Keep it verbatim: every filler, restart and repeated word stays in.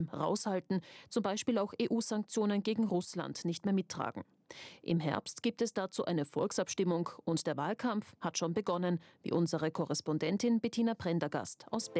raushalten, zum Beispiel auch E U-Sanktionen gegen Russland nicht mehr mittragen. Im Herbst gibt es dazu eine Volksabstimmung und der Wahlkampf hat schon begonnen, wie unsere Korrespondentin Bettina Prendergast aus Berlin